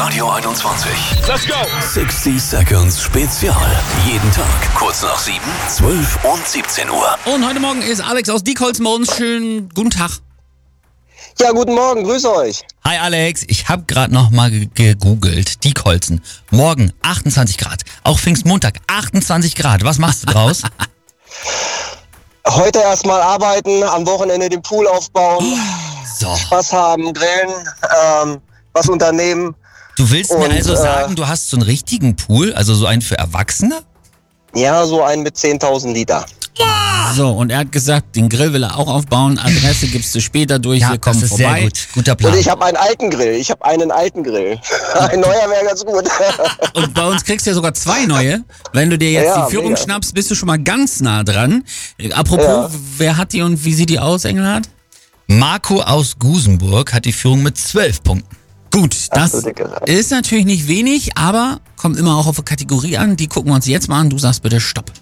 Radio 21. Let's go! 60 Seconds Spezial. Jeden Tag kurz nach 7, 12 und 17 Uhr. Und heute Morgen ist Alex aus Diekholz bei uns. Schönen guten Tag. Ja, guten Morgen, grüße euch. Hi Alex, ich habe gerade noch mal gegoogelt. Diekholzen. Morgen 28 Grad. Auch Pfingstmontag 28 Grad. Was machst du draus? Heute erstmal arbeiten, am Wochenende den Pool aufbauen, So. Spaß haben, grillen, was unternehmen. Du willst mir Und, also sagen, du hast so einen richtigen Pool, also so einen für Erwachsene? Ja, so einen mit 10.000 Liter. So, und er hat gesagt, den Grill will er auch aufbauen. Adresse gibst du später durch. Wir kommen das ist vorbei. sehr gut. Guter Plan. Und ich habe einen alten Grill. Ein neuer wäre ganz gut. Und bei uns kriegst du ja sogar 2 neue. Wenn du dir jetzt Ja, die Führung mega. schnappst, bist du schon mal ganz nah dran. Apropos, wer hat die und wie sieht die aus, Engelhardt? Marco aus Gusenburg hat die Führung mit 12 Punkten. Gut, das du dicke Sache. ist natürlich nicht wenig, aber kommt immer auch auf eine Kategorie an. Die gucken wir uns jetzt mal an. Du sagst bitte Stopp.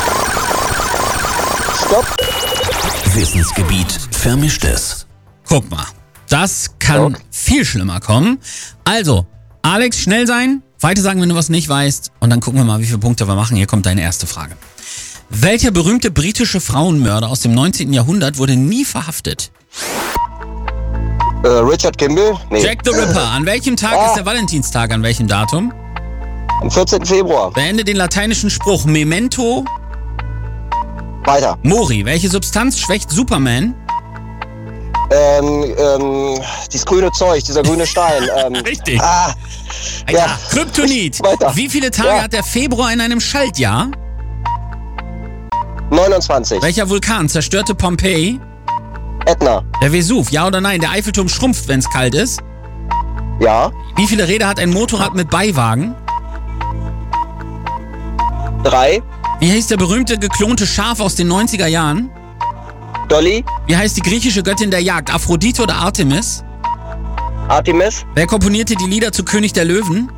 Stopp. Wissensgebiet Vermischtes. Guck mal, das kann viel schlimmer kommen. Also, Alex, schnell sein, weiter sagen, wenn du was nicht weißt und dann gucken wir mal, wie viele Punkte wir machen. Hier kommt deine erste Frage. Welcher berühmte britische Frauenmörder aus dem 19. Jahrhundert wurde nie verhaftet? Richard Kimball? Nee. Jack the Ripper. An welchem Tag ist der Valentinstag? An welchem Datum? Am 14. Februar. Beende den lateinischen Spruch Memento Weiter. Mori. Welche Substanz schwächt Superman? Dieses grüne Zeug, dieser grüne Stein. Richtig. Ja. Kryptonit. Weiter. Wie viele Tage Ja. hat der Februar in einem Schaltjahr? 29. Welcher Vulkan zerstörte Pompeji? Ätna. Der Vesuv, ja oder nein? Der Eiffelturm schrumpft, wenn es kalt ist. Ja. Wie viele Räder hat ein Motorrad mit Beiwagen? 3. Wie heißt der berühmte geklonte Schaf aus den 90er Jahren? Dolly. Wie heißt die griechische Göttin der Jagd? Aphrodite oder Artemis? Artemis. Wer komponierte die Lieder zu König der Löwen?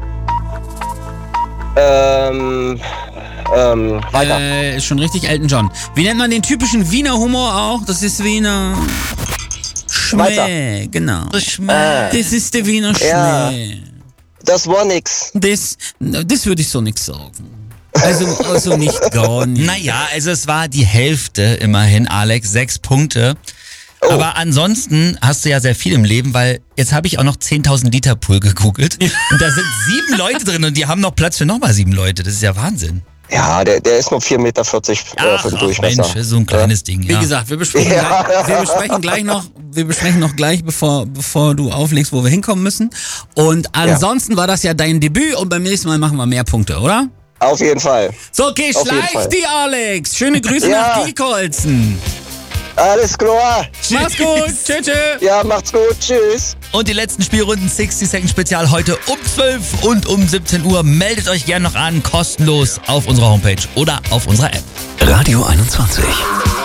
Weiter. Ist schon richtig, Elton John. Wie nennt man den typischen Wiener Humor auch? Das ist Wiener Schmäh, genau. Das ist der Wiener Ja. Schmäh. Das war nix. Das würde ich so nix sagen. Also nicht gar nicht. Naja, also es war die Hälfte immerhin, Alex, 6 Punkte. Oh. Aber ansonsten hast du ja sehr viel im Leben, weil jetzt habe ich auch noch 10.000 Liter Pool gegoogelt. Und da sind 7 Leute drin und die haben noch Platz für nochmal 7 Leute. Das ist ja Wahnsinn. Ja, der ist nur 4,40 Meter für den Durchmesser. Mensch, so ein kleines Ding. Wie gesagt, wir besprechen noch gleich, bevor du auflegst, wo wir hinkommen müssen. Und ansonsten war das ja dein Debüt und beim nächsten Mal machen wir mehr Punkte, oder? Auf jeden Fall. So, okay, Auf jeden schleich Fall. die, Alex. Schöne Grüße Ja. nach Diekholzen. Alles klar. Mach's gut. Tschüss. Ja, macht's gut. Tschüss. Und die letzten Spielrunden 60 Second Spezial heute um 12 und um 17 Uhr. Meldet euch gerne noch an, kostenlos auf unserer Homepage oder auf unserer App. Radio 21.